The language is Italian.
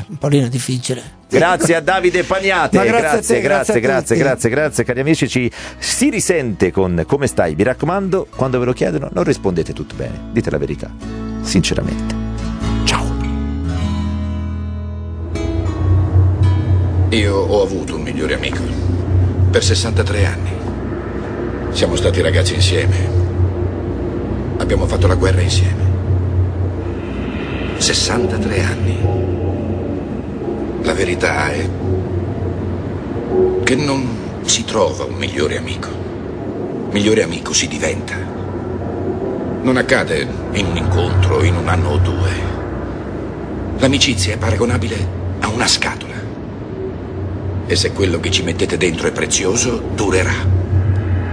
un pochino difficile. Grazie a Davide Paniate, Ma grazie a te, grazie cari amici, si risente con Come stai? Mi raccomando, quando ve lo chiedono non rispondete tutto bene, dite la verità, sinceramente. Ciao. Io ho avuto un migliore amico per 63 anni. Siamo stati ragazzi insieme, abbiamo fatto la guerra insieme. 63 anni. La verità è che non si trova un migliore amico. Migliore amico si diventa. Non accade in un incontro, in un anno o due. L'amicizia è paragonabile a una scatola. E se quello che ci mettete dentro è prezioso, durerà.